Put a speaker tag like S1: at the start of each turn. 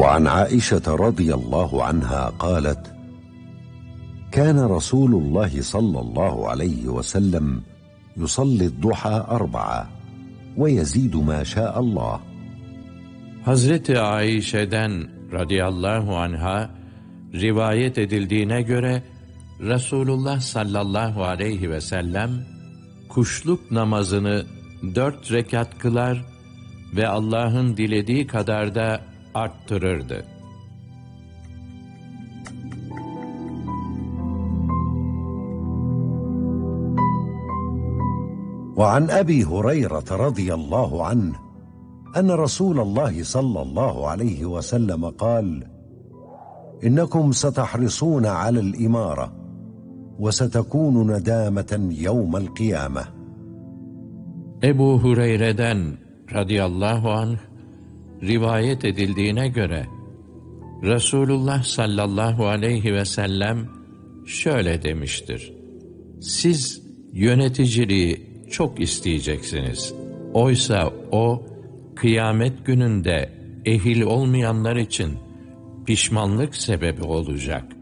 S1: وعن عائشة رضي الله عنها قالت: كان رسول الله صلى الله عليه وسلم يصلي الضحى 4 ويزيد ما شاء الله.
S2: Hazreti Ayşe'den radıyallahu anha rivayet edildiğine göre Resulullah sallallahu aleyhi ve sellem kuşluk namazını 4 rekat kılar ve Allah'ın dilediği kadar da arttırırdı.
S1: وعن أبي هريرة رضي الله عنه أن رسول الله صلى الله عليه وسلم قال: إنكم ستحرصون على الإمارة وستكون ندامة يوم القيامة.
S2: Ebu Hureyre'den radıyallahu anh rivayet edildiğine göre Resulullah sallallahu aleyhi ve sellem şöyle demiştir: Siz yöneticiliği çok isteyeceksiniz. Oysa o kıyamet gününde ehil olmayanlar için pişmanlık sebebi olacak.